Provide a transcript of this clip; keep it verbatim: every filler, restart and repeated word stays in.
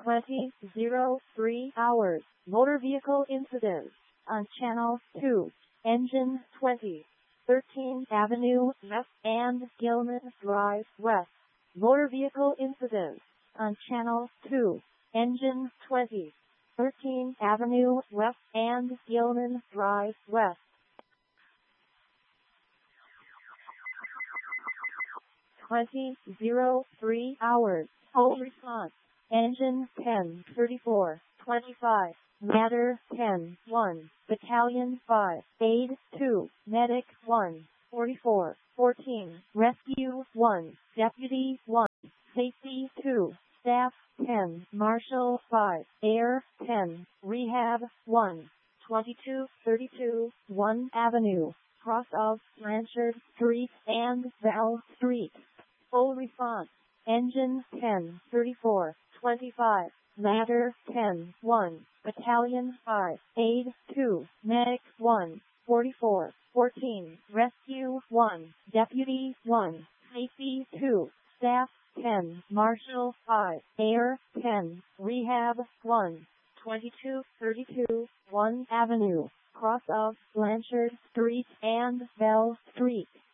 twenty oh three hours. Motor vehicle incident on Channel two. Engine twenty. thirteenth Avenue West and Gilman Drive West. Motor vehicle incident on Channel two. Engine twenty. thirteenth Avenue West and Gilman Drive West. twenty oh three hours. Whole response. Engine ten thirty-four twenty-five. Matter ten one. Battalion five. Aid two. Medic one. forty-four fourteen. Rescue one. Deputy one. Safety two. Staff ten. Marshal five. Air ten. Rehab one. twenty-two thirty-two. one Avenue. Cross of Blanchard Street and Val Street. Full response. Engine ten thirty-four twenty-five. Matter ten one. Battalion five. Aid two. Medic one. forty-four fourteen. Rescue one. Deputy one. Safety two. Staff ten. Marshal five. Air ten. Rehab one. twenty-two thirty-two. one Avenue. Cross of Blanchard Street and Bell Street.